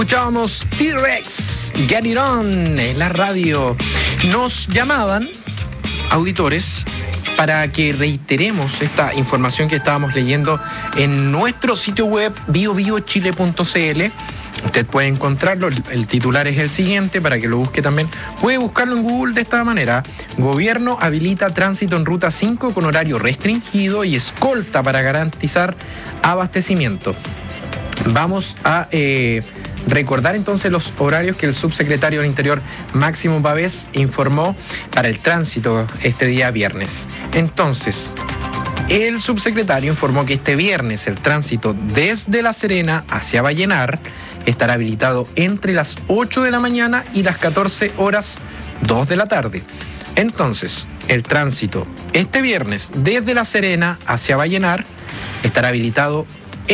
Escuchábamos T-Rex, Get It On, en la radio. Nos llamaban auditores para que reiteremos esta información que estábamos leyendo en nuestro sitio web biobiochile.cl. Usted puede encontrarlo, el titular es el siguiente, para que lo busque también. Puede buscarlo en Google de esta manera: Gobierno habilita tránsito en Ruta 5 con horario restringido y escolta para garantizar abastecimiento. Vamos a recordar entonces los horarios que el subsecretario del Interior, Máximo Pavés, informó para el tránsito este día viernes. Entonces, el subsecretario informó que este viernes el tránsito desde La Serena hacia Vallenar estará habilitado entre las 8 de la mañana y las 14 horas 2 de la tarde. Entonces, el tránsito este viernes desde La Serena hacia Vallenar estará habilitado